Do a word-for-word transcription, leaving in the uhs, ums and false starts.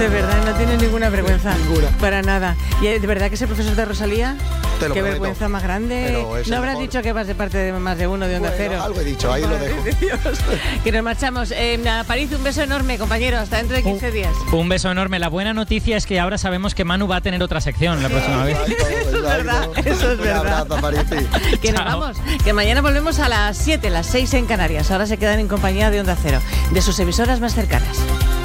De verdad, no tienes ninguna vergüenza. Ninguna. Para nada. ¿Y de verdad que ese profesor de Rosalía? Te lo Qué prometo. vergüenza más grande. No habrás dicho que vas de parte de más de uno de Onda Bueno, Cero. algo he dicho, ahí lo dejo. De Dios. Que nos marchamos. Eh, a París, un beso enorme, compañero. Hasta dentro de quince días. Un beso enorme. La buena noticia es que ahora sabemos que Manu va a tener otra sección la próxima vez. Eso es verdad, eso es verdad. Un abrazo, Parisi. Que nos Chao. vamos, que mañana volvemos a las siete, las seis en Canarias. Ahora se quedan en compañía de Onda Cero, de sus emisoras más cercanas.